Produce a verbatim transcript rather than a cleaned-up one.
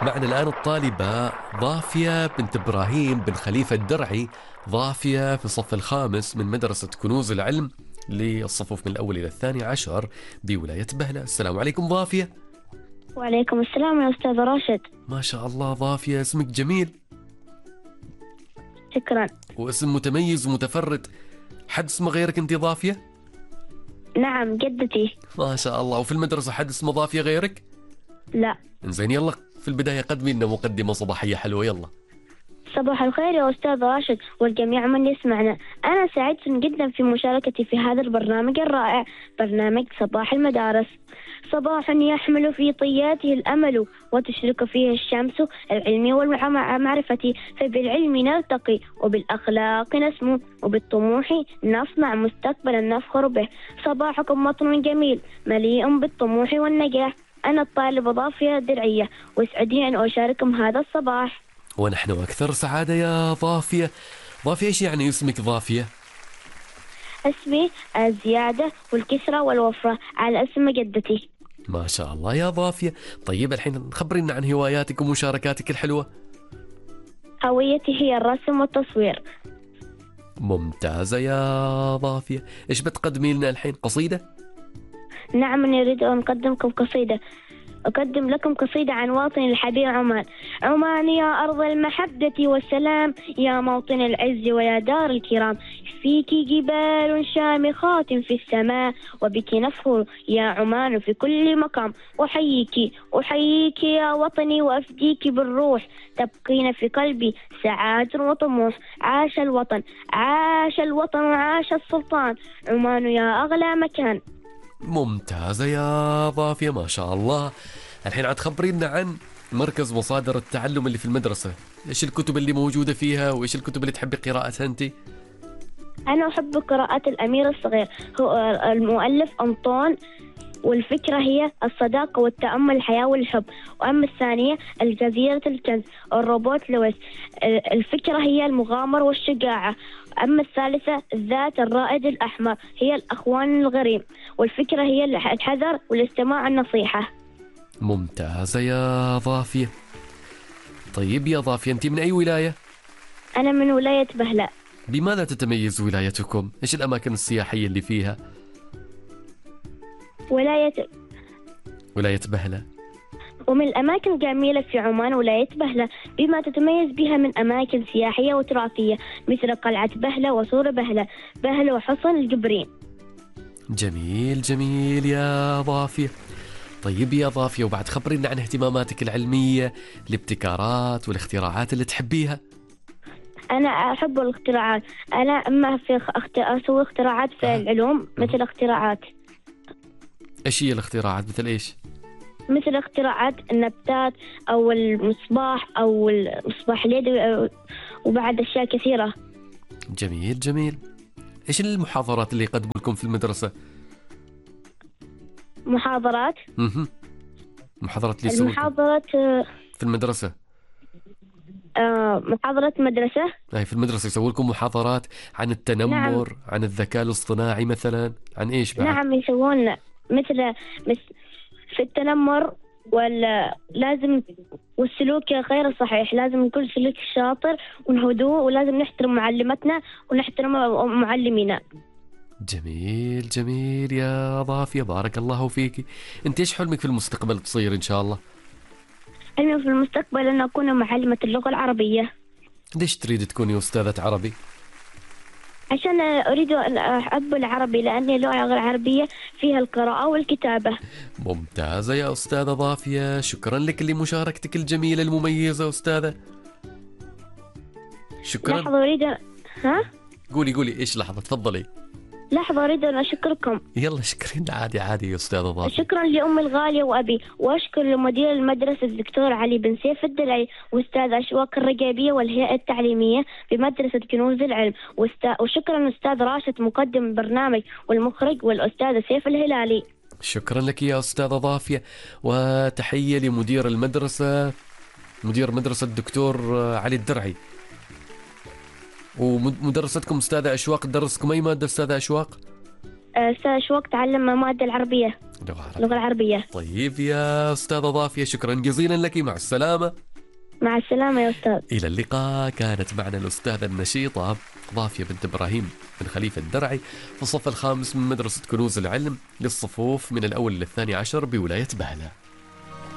معنا الآن الطالبة ضافية بنت إبراهيم بن خليفة الدرعي. ضافية في الصف الخامس من مدرسة كنوز العلم للصفوف من الأول إلى الثاني عشر بولاية بهلة. السلام عليكم ضافية. وعليكم السلام يا أستاذ راشد. ما شاء الله ضافية، اسمك جميل. شكرا. واسم متميز ومتفرد. حد اسمه غيرك أنت ضافية؟ نعم جدتي. ما شاء الله. وفي المدرسة حد اسمه ضافية غيرك؟ لا. إنزين يلا في البداية قدمي لنا مقدمة صباحية حلوة. يلا. صباح الخير يا أستاذ راشد والجميع من يسمعنا. أنا سعيد جدا في مشاركتي في هذا البرنامج الرائع، برنامج صباح المدارس. صباح يحمل في طياته الأمل وتشرق فيه الشمس العلم والمعرفة، فبالعلم نرتقي وبالأخلاق نسمو وبالطموح نصنع مستقبلا نفخر به. صباحكم مطر جميل مليء بالطموح والنجاح. أنا الطالبة ضافية الدرعية واسعدني أن أشارككم هذا الصباح. ونحن أكثر سعادة يا ضافية. ضافية إيش يعني اسمك ضافية؟ اسمي الزيادة والكسرة والوفرة على اسم جدتي. ما شاء الله يا ضافية. طيب الحين خبرينا عن هواياتك ومشاركاتك الحلوة. هويتي هي الرسم والتصوير. ممتازة يا ضافية. إيش بتقدمي لنا الحين؟ قصيدة؟ نعم نريد أن نقدمكم قصيدة. أقدم لكم قصيدة عن وطني الحبيب عمان. عمان يا أرض المحبة والسلام، يا موطن العز ويا دار الكرام، فيك جبال شامخات في السماء وبك نفخر يا عمان في كل مقام. أحييك أحييك يا وطني وأفديك بالروح، تبقين في قلبي سعادة وطموح. عاش الوطن عاش الوطن وعاش السلطان، عمان يا أغلى مكان. ممتازة يا ضافية ما شاء الله. الحين عاد خبرينا عن مركز مصادر التعلم اللي في المدرسة. إيش الكتب اللي موجودة فيها وإيش الكتب اللي تحبي قراءتها أنت؟ أنا أحب قراءة الأمير الصغير، هو المؤلف أنطون، والفكرة هي الصداقة والتأمل الحياة والحب. وأما الثانية الجزيرة الكنز الروبوت لويس، الفكرة هي المغامرة والشجاعة. أما الثالثة ذات الرائد الأحمر هي الأخوان الغريم، والفكرة هي الحذر والاستماع النصيحة. ممتازة يا ضافية. طيب يا ضافية أنت من أي ولاية؟ أنا من ولاية بهلة. بماذا تتميز ولايتكم؟ إيش الأماكن السياحية اللي فيها؟ ولاية ولاية بهلة. ومن الأماكن الجميلة في عمان ولاية بهلة بما تتميز بها من أماكن سياحية وتراثية مثل قلعة بهلة وسور بهلة بهلة وحصن الجبرين. جميل جميل يا ضافية. طيب يا ضافية وبعد خبرينا عن اهتماماتك العلمية، الابتكارات والاختراعات اللي تحبيها. أنا أحب الاختراعات. أنا أما في اخت... أسوي اختراعات في آه. العلوم مثل اختراعات إيش هي الاختراعات مثل إيش؟ مثل اختراعات النباتات أو المصباح أو المصباح اليدوي وبعد أشياء كثيرة. جميل جميل. إيش المحاضرات اللي يقدموا لكم في المدرسة؟ محاضرات مهم. محاضرات اللي يسووا لكم المحاضرات في المدرسة. آه محاضرة مدرسة. أي في المدرسة يسووا لكم محاضرات عن التنمر. نعم. عن الذكاء الاصطناعي مثلا. عن إيش بعد؟ نعم يسوون مثل مثل في التنمر ولا لازم والسلوك غير الصحيح. لازم يكون سلوك شاطر والهدوء، ولازم نحترم معلمتنا ونحترم معلمينا. جميل جميل يا ضافية بارك الله فيك. أنت إيش حلمك في المستقبل تصير إن شاء الله؟ حلمي في المستقبل أن أكون معلمة اللغة العربية. ليش تريد تكوني أستاذة عربي؟ عشان أريد أن أحب العربي لأن اللغة العربية فيها القراءة والكتابة. ممتازة يا أستاذة ضافية. شكرا لك لمشاركتك الجميلة المميزة أستاذة. شكرا. لحظة أريد أن... ها؟ قولي قولي إيش لحظة تفضلي. لحظة أريد أن أشكركم. يلا شكرين. عادي عادي يا أستاذة ضافية. شكرا لأمي الغالية وأبي، وأشكر لمدير المدرسة الدكتور علي بن سيف الدلعي وأستاذ أشواق الرقابية والهيئة التعليمية بمدرسة كنوز العلم، وشكرا أستاذ راشد مقدم البرنامج والمخرج والأستاذ سيف الهلالي. شكرا لك يا أستاذة ضافية. وتحية لمدير المدرسة، مدير مدرسة الدكتور علي الدرعي. ومدرستكم أستاذة أشواق تدرسكم أي مادة أستاذة أشواق؟ أستاذ أشواق تعلم مادة العربية، لغة عربية. اللغة العربية. طيب يا أستاذة ضافية، شكرا جزيلا لك، مع السلامة. مع السلامة يا أستاذ. إلى اللقاء. كانت معنا الأستاذة النشيطة ضافية بنت إبراهيم بن خليفة الدرعي في الصف الخامس من مدرسة كنوز العلم للصفوف من الأول للثاني عشر بولاية بهلة.